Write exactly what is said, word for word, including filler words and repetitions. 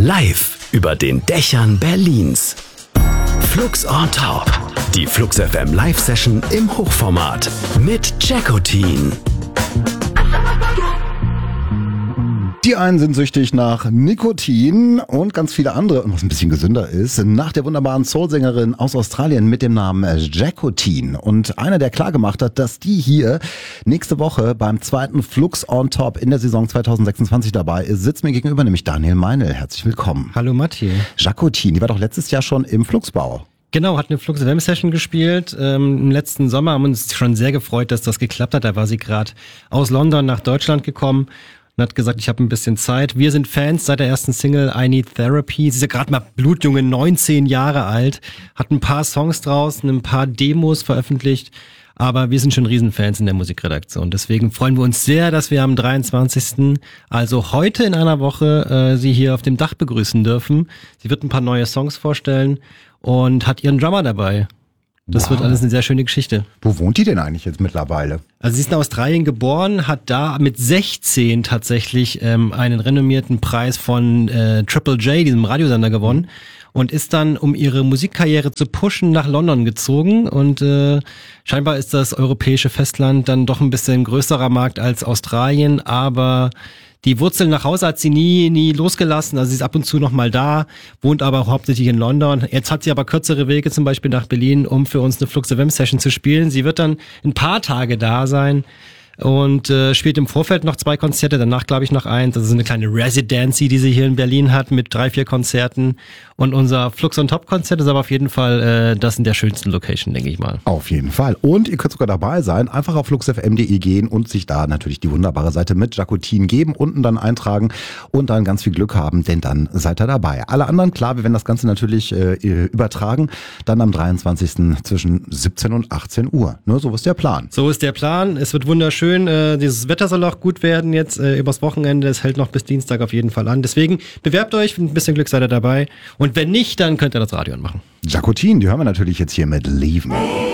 Live über den Dächern Berlins. Flux on Top. Die Flux F M Live-Session im Hochformat mit Jackotin. Die einen sind süchtig nach Nikotin und ganz viele andere, und was ein bisschen gesünder ist, nach der wunderbaren Soul-Sängerin aus Australien mit dem Namen Jackotin. Und einer, der klargemacht hat, dass die hier nächste Woche beim zweiten Flux on Top in der Saison zwanzig sechsundzwanzig dabei ist, sitzt mir gegenüber, nämlich Daniel Meinl. Herzlich willkommen. Hallo Matti. Jackotin, die war doch letztes Jahr schon im Fluxbau. Genau, hat eine Flux F M Session gespielt. Ähm, im letzten Sommer haben wir uns schon sehr gefreut, dass das geklappt hat. Da war sie gerade aus London nach Deutschland gekommen und hat gesagt, ich habe ein bisschen Zeit. Wir sind Fans seit der ersten Single I Need Therapy. Sie ist ja gerade mal blutjunge, neunzehn Jahre alt, hat ein paar Songs draußen, ein paar Demos veröffentlicht. Aber wir sind schon Riesenfans in der Musikredaktion. Deswegen freuen wir uns sehr, dass wir am dreiundzwanzigsten, also heute in einer Woche, äh, sie hier auf dem Dach begrüßen dürfen. Sie wird ein paar neue Songs vorstellen und hat ihren Drummer dabei. Das wow. wird alles eine sehr schöne Geschichte. Wo wohnt die denn eigentlich jetzt mittlerweile? Also sie ist in Australien geboren, hat da mit sechzehn tatsächlich ähm, einen renommierten Preis von äh, Triple J, diesem Radiosender, gewonnen. Und ist dann, um ihre Musikkarriere zu pushen, nach London gezogen. Und äh, scheinbar ist das europäische Festland dann doch ein bisschen größerer Markt als Australien. Aber die Wurzeln nach Hause hat sie nie nie losgelassen. Also sie ist ab und zu noch mal da, wohnt aber hauptsächlich in London. Jetzt hat sie aber kürzere Wege, zum Beispiel nach Berlin, um für uns eine Flux F M Session zu spielen. Sie wird dann ein paar Tage da sein. Und äh, spielt im Vorfeld noch zwei Konzerte, danach glaube ich noch eins. Das ist eine kleine Residency, die sie hier in Berlin hat mit drei, vier Konzerten. Und unser Flux on Top Konzert ist aber auf jeden Fall äh, das in der schönsten Location, denke ich mal. Auf jeden Fall. Und ihr könnt sogar dabei sein. Einfach auf flux f m punkt d e gehen und sich da natürlich die wunderbare Seite mit Jackotin geben, unten dann eintragen und dann ganz viel Glück haben, denn dann seid ihr dabei. Alle anderen, klar, wir werden das Ganze natürlich äh, übertragen, dann am dreiundzwanzigsten zwischen siebzehn und achtzehn Uhr. Ne, so ist der Plan. So ist der Plan. Es wird wunderschön. Schön, äh, dieses Wetter soll auch gut werden jetzt äh, übers Wochenende. Es hält noch bis Dienstag auf jeden Fall an. Deswegen bewerbt euch, mit ein bisschen Glück seid ihr dabei. Und wenn nicht, dann könnt ihr das Radio anmachen. Jackotin, die hören wir natürlich jetzt hier mit Leave Me.